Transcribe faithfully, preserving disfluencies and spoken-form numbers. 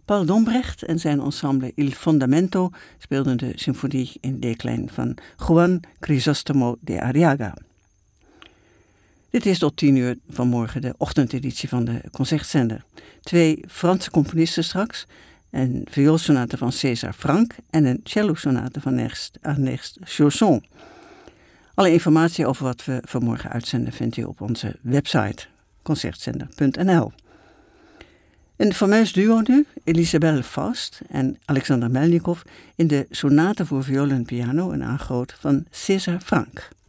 Paul Dombrecht en zijn ensemble Il Fondamento speelden de symfonie in D-klein van Juan Crisóstomo de Arriaga. Dit is tot tien uur vanmorgen de ochtendeditie van de Concertzender. Twee Franse componisten straks, een vioolsonate van César Franck en een cellosonate van Ernst, Ernst Chausson. Alle informatie over wat we vanmorgen uitzenden vindt u op onze website concertzender punt n l. Een fameus duo nu, Elisabeth Faust en Alexander Melnikov in de sonate voor viool en piano, een aangroot van César Franck.